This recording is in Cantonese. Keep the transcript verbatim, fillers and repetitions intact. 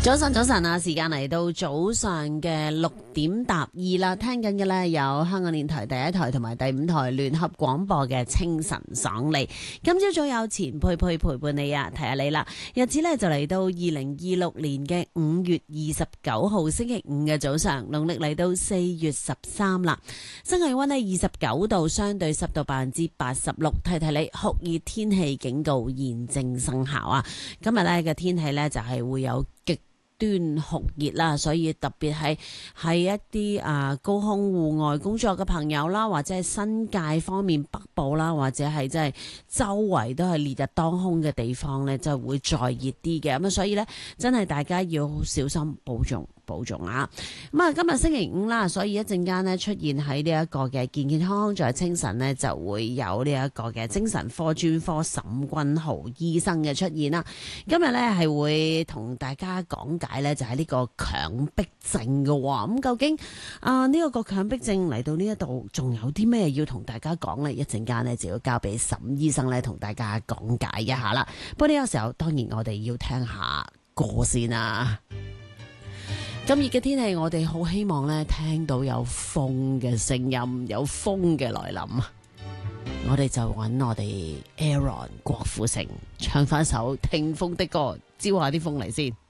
早晨，早晨啊！時間嚟到早上嘅六點踏二啦，聽緊嘅呢有香港電台第一台同埋第五台聯合廣播嘅清晨爽利。今朝早有錢佩佩陪伴你啊，提下你啦。日子呢就嚟到二零二六年嘅五月二十九號星期五嘅早上，農曆嚟到四月十三啦。新氣溫呢二十九度，相對濕度百分之八十六。提提你酷熱天氣警告現正生效啊！今日呢嘅天氣呢就係會有極端酷熱啦，所以特別係係一啲啊高空戶外工作嘅朋友啦，或者係新界方面北部啦，或者係即係周圍都係烈日當空嘅地方呢，就會再熱啲嘅。咁啊，所以呢，真係大家要小心保重保重啊！咁啊，今日星期五啦，所以一陣間呢，出現喺呢一個嘅健健康康在清晨呢，就會有呢一個嘅精神科專科沈君豪醫生嘅出現啦。今日呢，係會同大家講解呢，就係呢個強迫症嘅喎。咁究竟啊呢一個強迫症嚟到呢一度，仲有啲咩要同大家講呢？一陣間呢，就要交俾沈醫生呢，同大家講解一下啦。不過呢個時候，當然我哋要聽下歌先啦。咁熱嘅天氣，我哋好希望咧聽到有風嘅聲音，有風嘅來臨。我哋就揾我哋 Aaron 郭富城唱翻首聽風的歌，招下啲風嚟先。